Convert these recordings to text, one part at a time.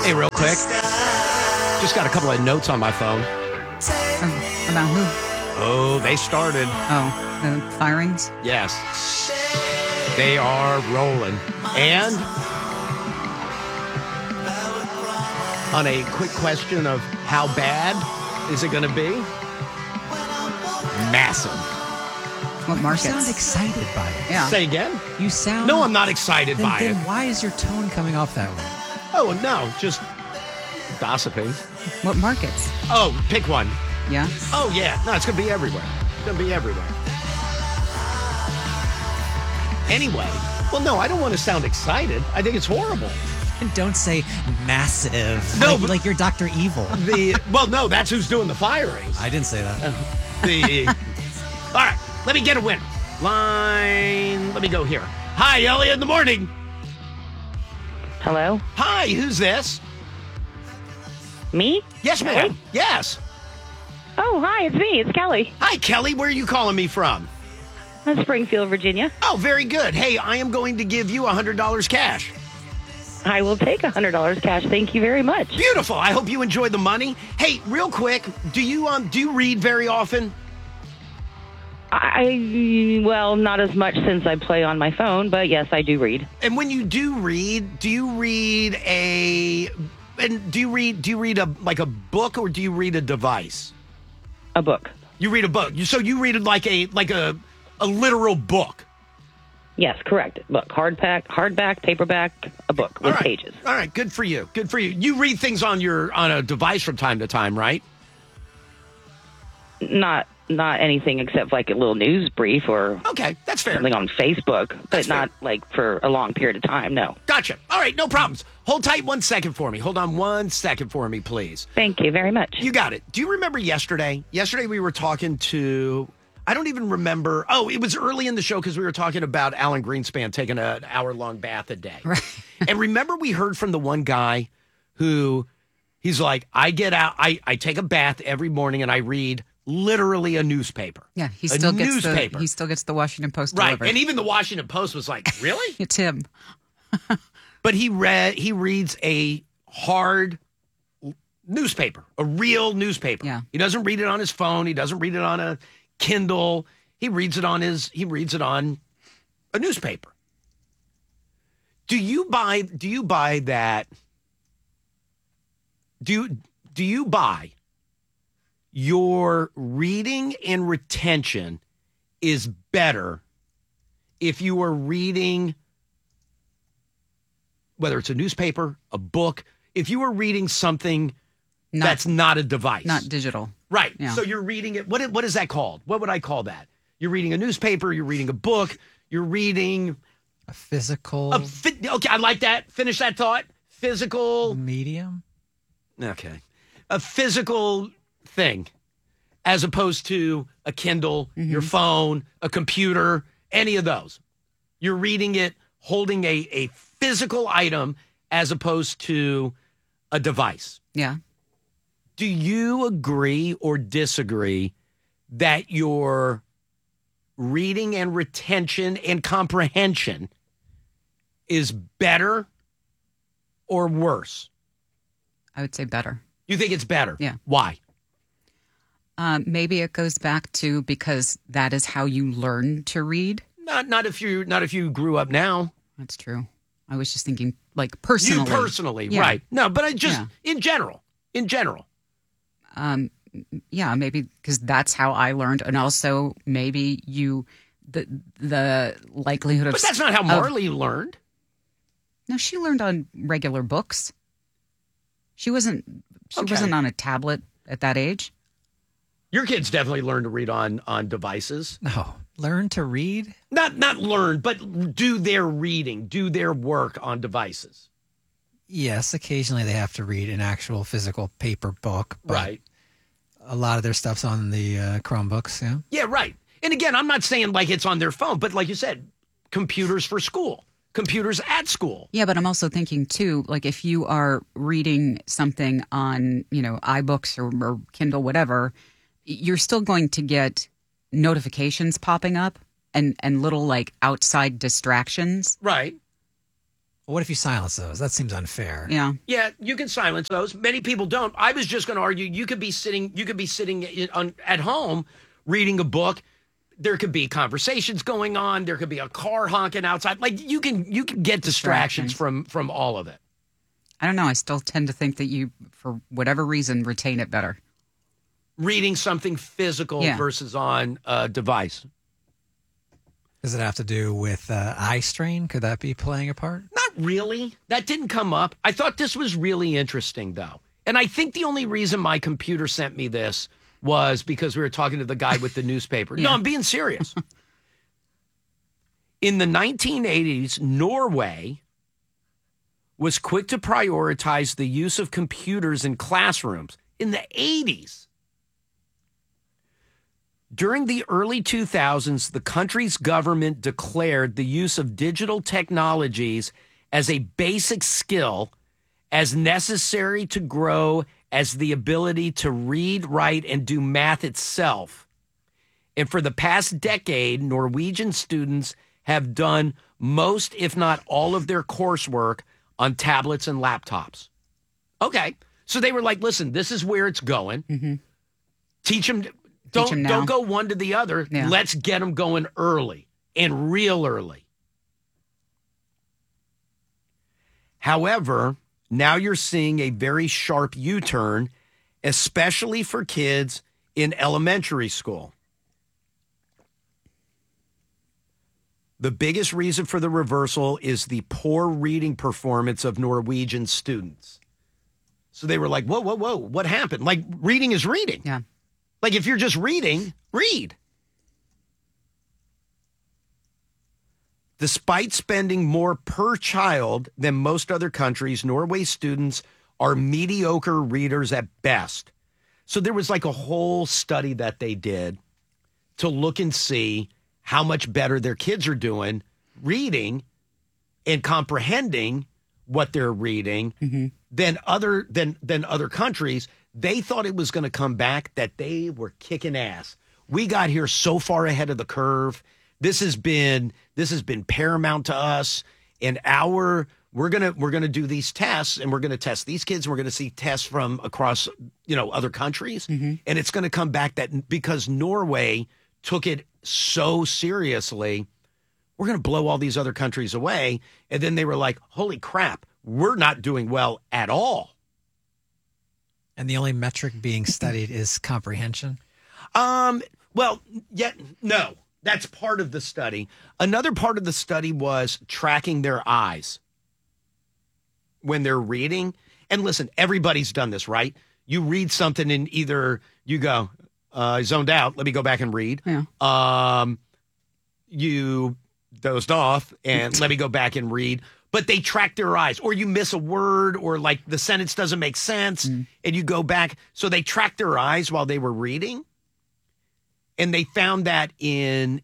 Hey, real quick. Just got a couple of notes on my phone. About who? Oh, they started. Oh, the firings? Yes. They are rolling. And on a quick question of how bad is it going to be? Massive. What markets? You sound excited by it. Yeah. Say again? You sound... No, I'm not excited by then it. why is your tone coming off that way? Oh, no, just gossiping. What markets? Oh, pick one. Yeah. Oh, yeah. No, it's going to be everywhere. It's going to be everywhere. Anyway, well, no, I don't want to sound excited. I think it's horrible. And don't say massive. No, like you're Dr. Evil. Well, no, that's who's doing the firings. I didn't say that. All right, let me get a win. Let me go here. Hi, Elliot in the morning. Hello? Hi, who's this? Me? Yes, ma'am. Yes. Oh, hi, it's me. It's Kelly. Hi, Kelly. Where are you calling me from? Springfield, Virginia. Oh, very good. Hey, I am going to give you $100 cash. I will take $100 cash. Thank you very much. Beautiful. I hope you enjoy the money. Hey, real quick, do you read very often? Well, not as much since I play on my phone, but yes, I do read. And when you do you read a like a book or do you read a device? A book. You read a book. So you read like a literal book. Yes, correct. Book. Hardback, paperback, a book with pages. All right, good for you. Good for you. You read things on a device from time to time, right? Not anything except like a little news brief or that's fair. Something on Facebook, but That's not fair. like for a long period of time, no. Gotcha. All right, no problems. Hold tight 1 second for me. Hold on 1 second for me, please. Thank you very much. You got it. Do you remember yesterday? Yesterday we were talking to, I don't even remember. Oh, it was early in the show because we were talking about Alan Greenspan taking an hour-long bath a day. Right. And remember we heard from the one guy who, he's like, I get out, I take a bath every morning and I read literally a newspaper. Yeah, he still gets newspaper. he still gets the Washington Post Right. delivered. And even the Washington Post was like, really? It's him. But he reads a hard newspaper, a real newspaper. Yeah. He doesn't read it on his phone. He doesn't read it on a Kindle. He reads it on a newspaper. Do you buy that? Do you buy your reading and retention is better if you are reading, whether it's a newspaper, a book, if you are reading something that's not a device. Not digital. Right. Yeah. So you're reading it. What is that called? What would I call that? You're reading a newspaper, you're reading a book, you're reading A physical okay, I like that. Finish that thought. Physical. medium? Okay. A physical thing as opposed to a Kindle, your phone, a computer, any of those. You're reading it, holding a physical item as opposed to a device. Yeah. Do you agree or disagree that your reading and retention and comprehension is better or worse? I would say better. You think it's better? Yeah. Why? Maybe it goes back to because that is how you learn to read. Not if you grew up now. That's true. I was just thinking like personally. You personally, Yeah. right. No, but I just in general. Yeah, maybe because that's how I learned, and also maybe the likelihood of. But that's not how Marley learned. No, she learned on regular books. She wasn't on a tablet at that age. Your kids definitely learned to read on devices. No. Learn to read? Not learn, but do their reading, do their work on devices. Yes, occasionally they have to read an actual physical paper book. But Right. a lot of their stuff's on the Chromebooks, yeah. Yeah, right. And again, I'm not saying like it's on their phone, but like you said, computers for school, computers at school. Yeah, but I'm also thinking too, like if you are reading something on, iBooks or Kindle, whatever, you're still going to get notifications popping up and little like outside distractions. Right. Well, what if you silence those? That seems unfair. Yeah. Yeah, you can silence those. Many people don't. I was just going to argue you could be sitting at home reading a book. There could be conversations going on. There could be a car honking outside. Like you can get distractions from all of it. I don't know. I still tend to think that you, for whatever reason, retain it better. Reading something physical versus on a device. Does it have to do with eye strain? Could that be playing a part? Not really. That didn't come up. I thought this was really interesting, though. And I think the only reason my computer sent me this was because we were talking to the guy with the newspaper. No, I'm being serious. In the 1980s, Norway was quick to prioritize the use of computers in classrooms. In the 80s. During the early 2000s, the country's government declared the use of digital technologies as a basic skill as necessary to grow as the ability to read, write, and do math itself. And for the past decade, Norwegian students have done most, if not all, of their coursework on tablets and laptops. Okay. So they were like, listen, this is where it's going. Mm-hmm. Teach them. Don't go one to the other. Yeah. Let's get them going early and real early. However, now you're seeing a very sharp U-turn, especially for kids in elementary school. The biggest reason for the reversal is the poor reading performance of Norwegian students. So they were like, whoa, what happened? Like, reading is reading. Yeah. Like, if you're just reading, read. Despite spending more per child than most other countries, Norway students are mediocre readers at best. So there was like a whole study that they did to look and see how much better their kids are doing reading and comprehending what they're reading than other countries. They thought it was going to come back that they were kicking ass. We got here so far ahead of the curve. This has been paramount to us. And we're gonna do these tests, and we're gonna test these kids, and we're gonna see tests from across other countries, and it's gonna come back that because Norway took it so seriously, we're gonna blow all these other countries away. And then they were like, "Holy crap, we're not doing well at all." And the only metric being studied is comprehension? Well, no. That's part of the study. Another part of the study was tracking their eyes when they're reading. And listen, everybody's done this, right? You read something and either you go, zoned out, let me go back and read. Yeah. You dozed off and let me go back and read. But they track their eyes, or you miss a word, or like the sentence doesn't make sense, and you go back. So they tracked their eyes while they were reading, and they found that in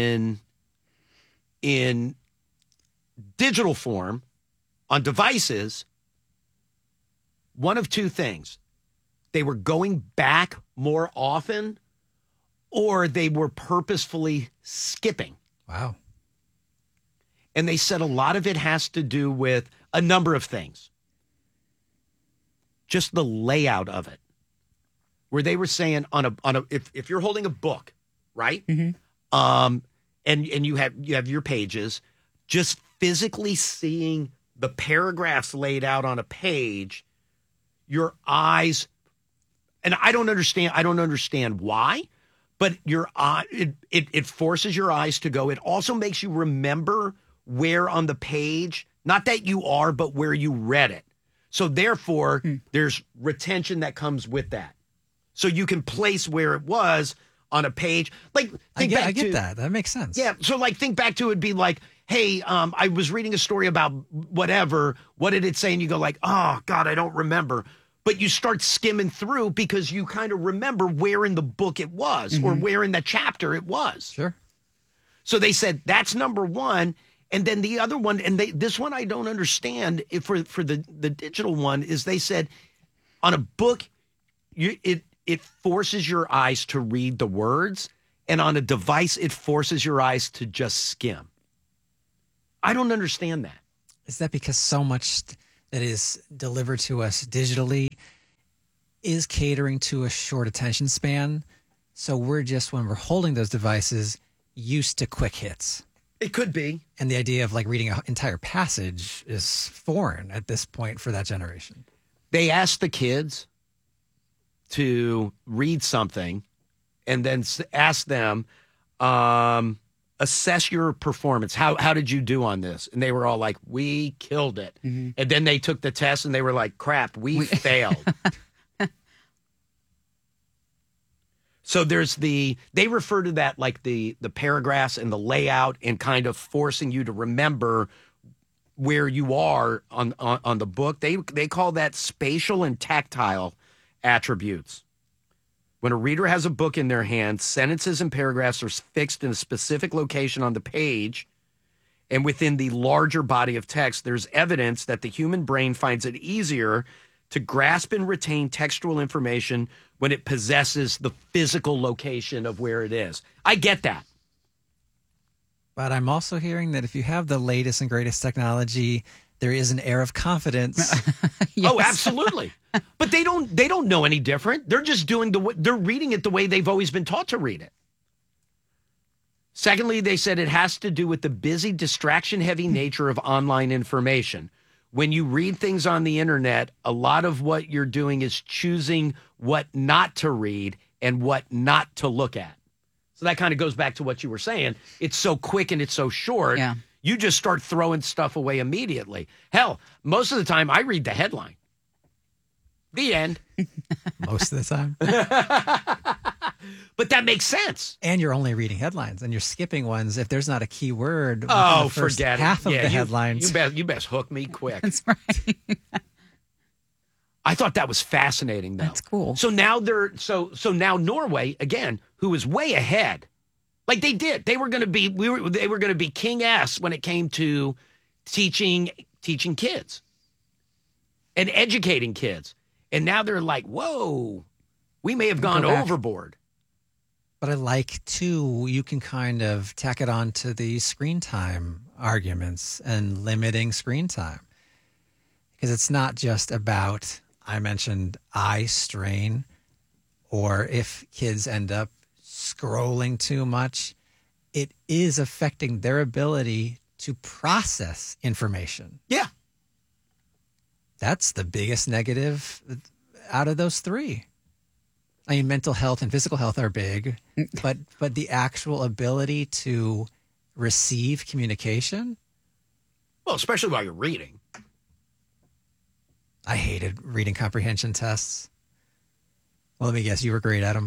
digital form on devices, one of two things: they were going back more often, or they were purposefully skipping. Wow. And they said a lot of it has to do with a number of things. Just the layout of it. Where they were saying if you're holding a book, right? And you have your pages, just physically seeing the paragraphs laid out on a page, your eyes, and I don't understand why, but your eye it forces your eyes to go. It also makes you remember where on the page, not that you are, but where you read it. So therefore, there's retention that comes with that. So you can place where it was on a page. Like, I get that. That makes sense. Yeah. So like, think back to it'd be like, hey, I was reading a story about whatever. What did it say? And you go like, oh God, I don't remember. But you start skimming through because you kind of remember where in the book it was or where in the chapter it was. Sure. So they said that's number one. And then the other one, and this one I don't understand for the digital one, is they said on a book, it forces your eyes to read the words, and on a device, it forces your eyes to just skim. I don't understand that. Is that because so much that is delivered to us digitally is catering to a short attention span? So we're just, when we're holding those devices, used to quick hits. It could be. And the idea of like reading an entire passage is foreign at this point for that generation. They asked the kids to read something and then ask them, assess your performance. How did you do on this? And they were all like, we killed it. Mm-hmm. And then they took the test and they were like, crap, we failed. So they refer to that like the paragraphs and the layout and kind of forcing you to remember where you are on the book. They call that spatial and tactile attributes. When a reader has a book in their hand, sentences and paragraphs are fixed in a specific location on the page, and within the larger body of text, there's evidence that the human brain finds it easier to grasp and retain textual information when it possesses the physical location of where it is. I get that. But I'm also hearing that if you have the latest and greatest technology, there is an air of confidence. Yes. Oh, absolutely. But they don't know any different. They're just they're reading it the way they've always been taught to read it. Secondly, they said it has to do with the busy, distraction-heavy nature of online information. When you read things on the internet, a lot of what you're doing is choosing what not to read and what not to look at. So that kind of goes back to what you were saying. It's so quick and it's so short. Yeah. You just start throwing stuff away immediately. Hell, most of the time I read the headline. The end. Most of the time. But that makes sense. And you're only reading headlines and you're skipping ones if there's not a key word within Oh, the first forget half it. of the headlines. You best hook me quick. That's right. I thought that was fascinating, though. That's cool. So now so now Norway again, who is way ahead, like they did. They were going to be they were going to be king ass when it came to teaching kids and educating kids, and now they're like, whoa, we may have gone overboard. But I like, too, you can kind of tack it on to the screen time arguments and limiting screen time. Because it's not just about, I mentioned, eye strain, or if kids end up scrolling too much, it is affecting their ability to process information. Yeah. That's the biggest negative out of those three. I mean, mental health and physical health are big, but the actual ability to receive communication. Well, especially while you're reading. I hated reading comprehension tests. Well, let me guess, you were great at them.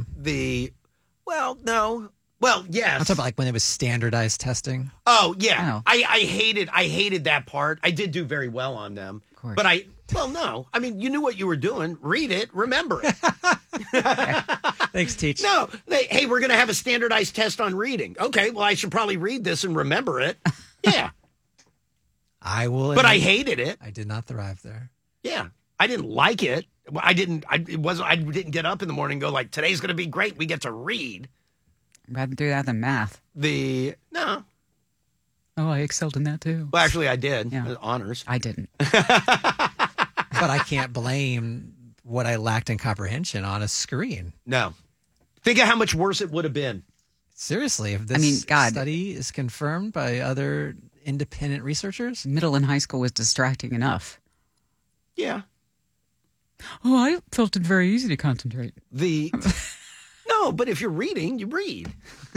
No. Well, yes. I'm talking about like when it was standardized testing. Oh, yeah. Oh. I hated that part. I did do very well on them. Of course. But no. I mean, you knew what you were doing. Read it, remember it. Thanks, Teach. No, hey, we're going to have a standardized test on reading. Okay, well, I should probably read this and remember it. Yeah. I will. But I admit, hated it. I did not thrive there. Yeah. I didn't like it. I didn't get up in the morning and go like, today's going to be great. We get to read. I'd rather do that than math. No. Oh, I excelled in that too. Well, actually, I did. Yeah. Honors. I didn't. But I can't blame what I lacked in comprehension on a screen. No. Think of how much worse it would have been. Seriously, if this God. study is confirmed by other independent researchers. Middle and high school was distracting enough. Yeah. Oh, I felt it very easy to concentrate. No, but if you're reading, you read.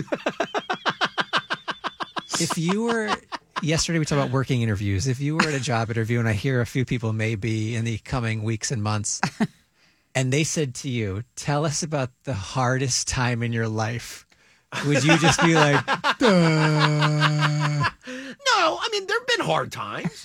If you were, yesterday we talked about working interviews. If you were at a job interview, and I hear a few people may be in the coming weeks and months, and they said to you, tell us about the hardest time in your life, would you just be like, No, I mean, there have been hard times.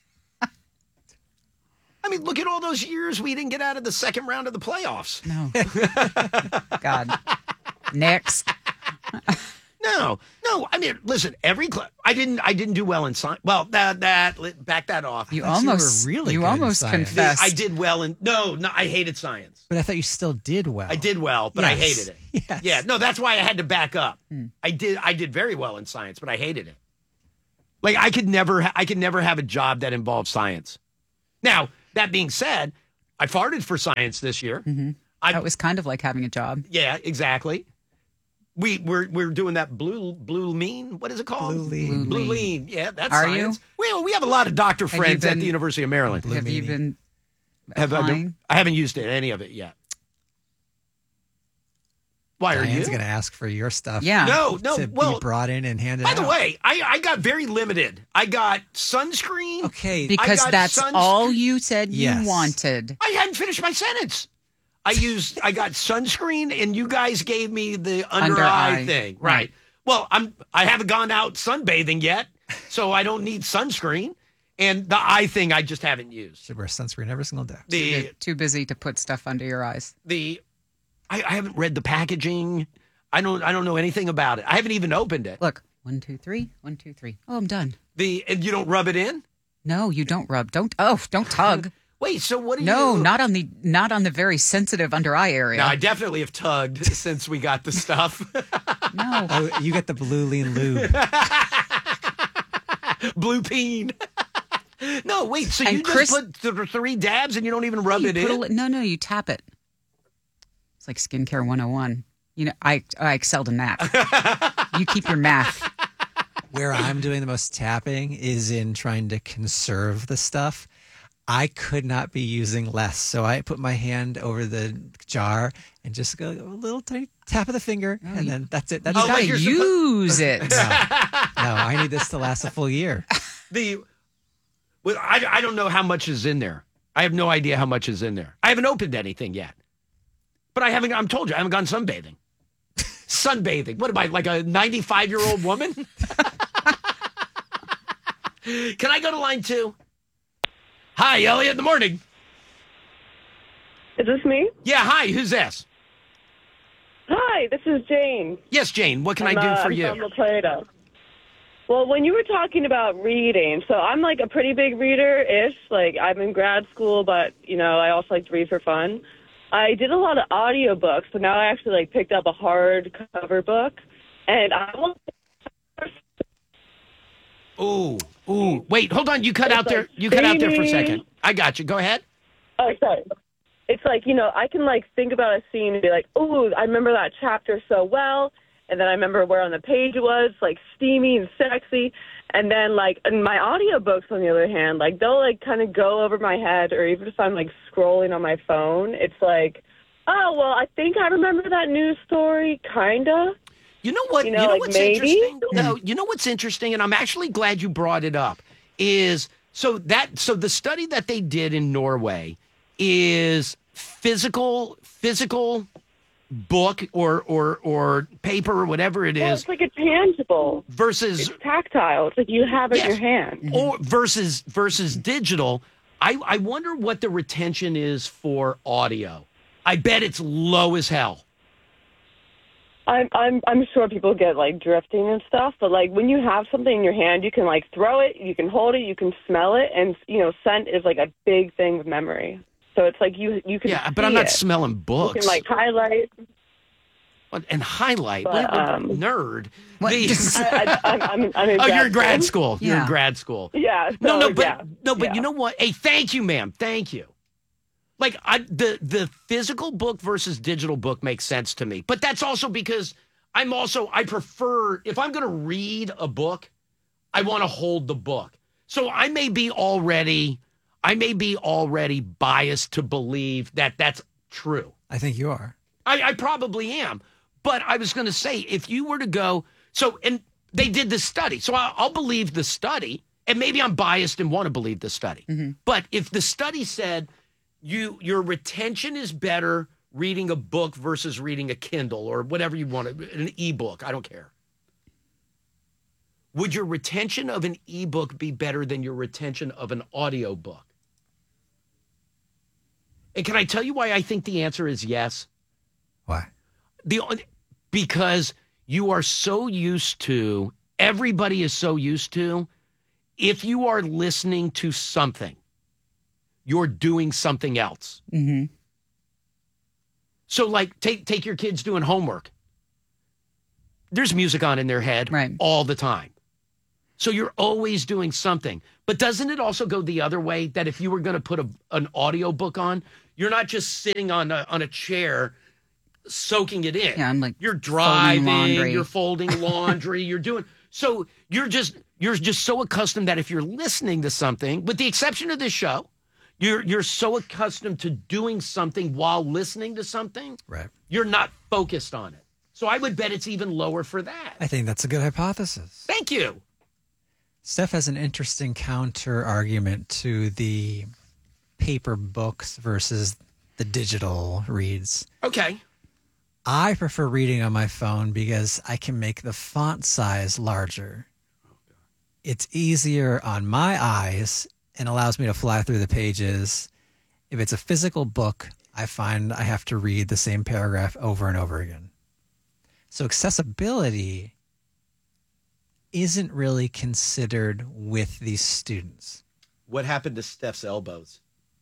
I mean, look at all those years we didn't get out of the second round of the playoffs. No. God. Next. No. I mean, listen, I didn't do well in science. Well, back that off. You I thought almost you were really you good in almost science. confessed. I did well in no, I hated science. but I thought you still did well. I did well, but I Yes. hated it. Yes. Yeah, no, that's why I had to back up. I did very well in science, but I hated it. Like I could never have a job that involves science. Now, that being said, I farted for science this year. That was kind of like having a job. Yeah, exactly. We're doing that blue mean. What is it called? Blue lean. Blue lean. Yeah, that's Are science. We have a lot of doctor friends at the University of Maryland. Have you been I applying? haven't used any of it yet. Why are Diane's you? going to ask for your stuff. Yeah. No. To be brought in and handed By out. the way, I got very limited. I got sunscreen. Okay. Because I got that's all you said Yes. you wanted. I hadn't finished my sentence. I got sunscreen, and you guys gave me the under eye eye. thing, right? Well, I haven't gone out sunbathing yet, so I don't need sunscreen, and the eye thing I just haven't used. Should wear sunscreen every single day. The You're too busy to put stuff under your eyes. I haven't read the packaging. I don't know anything about it. I haven't even opened it. Look, 1, 2, 3, 1, 2, 3. Oh, I'm done. And you don't rub it in? No, you don't rub. Don't tug. Wait, so what do you? No, not on the very sensitive under eye area. No, I definitely have tugged since we got the stuff. No. Oh, you get the blue lean lube. Blue peen. No, wait. So And you Chris- just put 3 dabs and you don't even rub You it put in? no, you tap it. It's like skincare 101. You know, I excelled in that. You keep your math. Where I'm doing the most tapping is in trying to conserve the stuff. I could not be using less. So I put my hand over the jar and just go a little tiny tap of the finger, and then that's it. That's Oh, You gotta like you're use it. No, I need this to last a full year. I don't know how much is in there. I have no idea how much is in there. I haven't opened anything yet. But I'm told you, I haven't gone sunbathing. Sunbathing. What am I, like a 95-year-old woman? Can I go to line 2? Hi, Elliot, in the morning. Is this me? Yeah, hi, who's this? Hi, this is Jane. Yes, Jane, what can I do for I'm you? from La Plata. Well, when you were talking about reading, so I'm like a pretty big reader-ish. Like, I'm in grad school, but, you know, I also like to read for fun. I did a lot of audiobooks, but now I actually, like, picked up a hardcover book. And I want Ooh. Wait, hold on. You cut out there. like You cut out there for a steamy. second. I got you. Go ahead. Oh, sorry. It's like, you know, I can, like, think about a scene and be like, ooh, I remember that chapter so well. And then I remember where on the page it was, like, steamy and sexy. And then, like, in my audiobooks, on the other hand, like, they'll, like, kind of go over my head. Or even if I'm, like, scrolling on my phone, it's like, oh, well, I think I remember that news story, kind of. You know what? You know, like, what's maybe? interesting? No, you know what's interesting, and I'm actually glad you brought it up. Is so the study that they did in Norway is physical book or paper or whatever it Well, is it's like a tangible. versus It's tactile. It's like you have it in Yes. your hand. or versus digital. I wonder what the retention is for audio. I bet it's low as hell. I'm sure people get like drifting and stuff, but like when you have something in your hand, you can like throw it, you can hold it, you can smell it, and you know, scent is like a big thing with memory. So it's like you can. Yeah, but see I'm not it. smelling You books. can like highlight. And highlight. But, What a nerd. What- I'm in Oh, you're in grad school. school. You're in Yeah. grad school. Yeah. No, so, but yeah, you yeah. know what? Hey, thank you, ma'am. Thank you. Like the physical book versus digital book makes sense to me. But that's also because I prefer, if I'm going to read a book, I want to hold the book. So I may be already biased to believe that that's true. I think you are. I probably am. But I was going to say, if you were to go, and they did this study, so I'll believe the study, and maybe I'm biased and want to believe the study. But if the study said your retention is better reading a book versus reading a Kindle or whatever you want, an ebook, I don't care. Would your retention of an ebook be better than your retention of an audiobook? And can I tell you why I think the answer is yes? Why? Because you are so used to, everybody is so used to, if you are listening to something, you're doing something else. Mm-hmm. So, like, take your kids doing homework. There's music on in their head Right. all the time. So you're always doing something. But doesn't it also go the other way that if you were going to put an audio book on, you're not just sitting on a chair soaking it in. Yeah, I'm like you're driving, laundry. you're folding laundry, you're doing. So you're just so accustomed that if you're listening to something, with the exception of this show, you're so accustomed to doing something while listening to something, Right. you're not focused on it. So I would bet it's even lower for that. I think that's a good hypothesis. Thank you. Steph has an interesting counter argument to the paper books versus the digital reads. Okay. I prefer reading on my phone because I can make the font size larger. It's easier on my eyes and allows me to fly through the pages. If it's a physical book, I find I have to read the same paragraph over and over again. So accessibility isn't really considered with these students. What happened to Steph's elbows?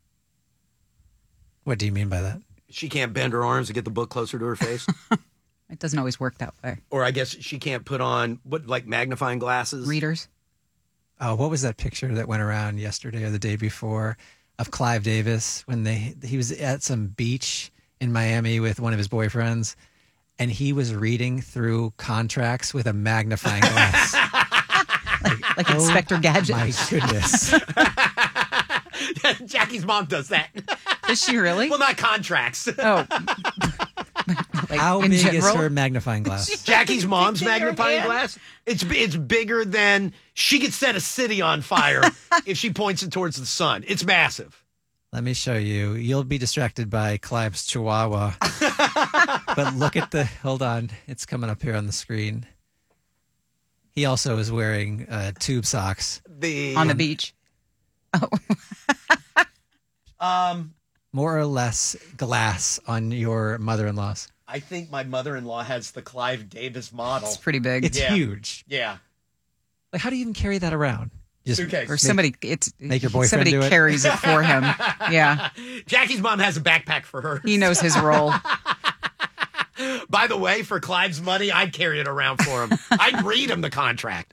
What do you mean by that? She can't bend her arms to get the book closer to her face? It doesn't always work that way. Or I guess she can't put on, magnifying glasses? Readers. Oh, what was that picture that went around yesterday or the day before of Clive Davis when he was at some beach in Miami with one of his boyfriends, and he was reading through contracts with a magnifying glass. Like Inspector Gadget. My goodness. Jackie's mom does that. Is she really? Well, not contracts. Oh. Like, How in big general? is her magnifying glass? Jackie's mom's in her magnifying hand. glass, it's bigger than, she could set a city on fire if she points it towards the sun. It's massive. Let me show you. You'll be distracted by Clive's chihuahua. But look at hold on. It's coming up here on the screen. He also is wearing tube socks. On the beach. More or less glass on your mother-in-law's. I think my mother-in-law has the Clive Davis model. It's pretty big. It's Yeah. huge. Yeah. Like, how do you even carry that around? Just Suitcase. Or somebody, make your boyfriend somebody do it? carries it for him. Yeah, Jackie's mom has a backpack for her. he knows his role. By the way, for Clive's money, I'd carry it around for him. I'd read him the contract.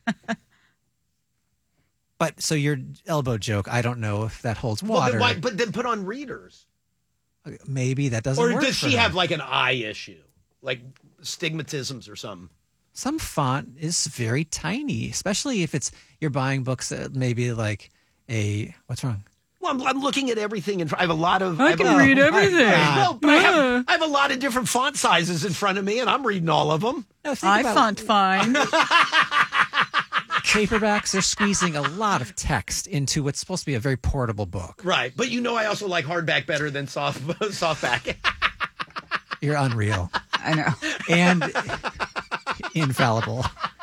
But so your elbow joke, I don't know if that holds Well, water. but then put on readers. Maybe that doesn't Or work. does for she her. have like an eye issue? Like stigmatisms or something? Some font is very tiny, especially if you're buying books that maybe like what's wrong? Well, I'm looking at everything. I have a lot of... I can read everything. No, but I have a lot of different font sizes in front of me, and I'm reading all of them. No, think I about font fine. paperbacks. They're squeezing a lot of text into what's supposed to be a very portable book. Right. But I also like hardback better than softback. You're unreal I know. and infallible.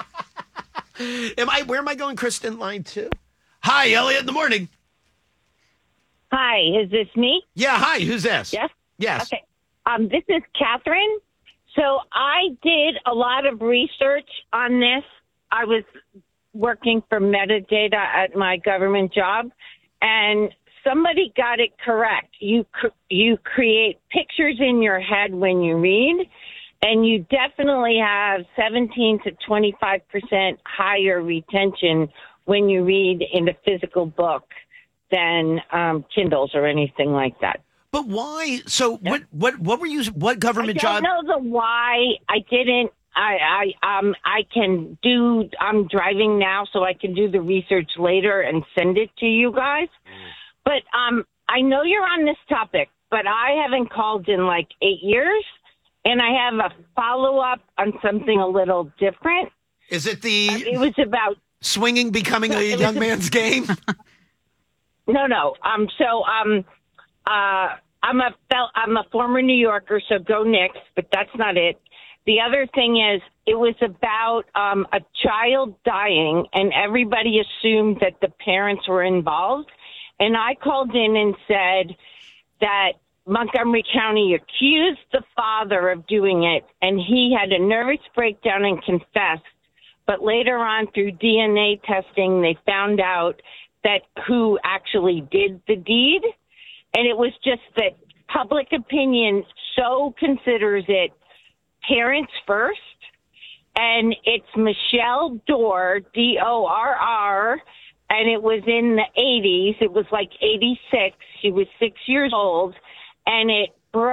Where am I going, Kristen? Line 2? Hi, Elliot, in the morning. Hi, is this me? Yeah, hi, who's this? Yes? Yes. Okay. This is Catherine. So I did a lot of research on this. I was working for metadata at my government job, and somebody got it correct. You create pictures in your head when you read, and you definitely have 17 to 25% higher retention when you read in a physical book than Kindles or anything like that. But why? So what were you? What government I job? don't know the why. I didn't. I can do. I'm driving now, so I can do the research later and send it to you guys. But I know you're on this topic, but I haven't called in like 8 years, and I have a follow up on something a little different. Is it It was about swinging becoming a young man's game? no. I'm a former New Yorker, so go Knicks, but that's not it. The other thing is, it was about a child dying, and everybody assumed that the parents were involved. And I called in and said that Montgomery County accused the father of doing it, and he had a nervous breakdown and confessed. But later on, through DNA testing, they found out that who actually did the deed. And it was just that public opinion so considers it parents first and it's Michelle Dorr, Dorr, and it was in the 80s. It was like 86. She was 6 years old, and it